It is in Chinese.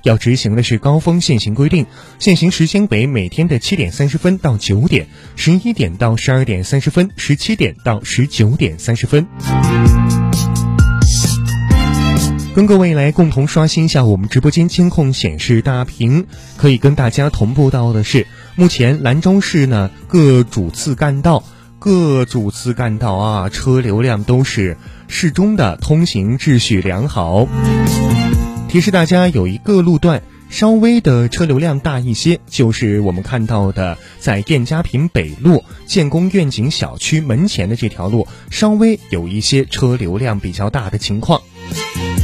要执行的是高峰限行规定，限行时间为每天的7点30分到9点、11点到12点30分、17点到19点30分。跟各位来共同刷新一下我们直播间监控显示大屏，可以跟大家同步到的是，目前兰州市呢各主次干道啊，车流量都是适中的，通行秩序良好。提示大家有一个路段稍微的车流量大一些，就是我们看到的在店家坪北路建工愿景小区门前的这条路，稍微有一些车流量比较大的情况。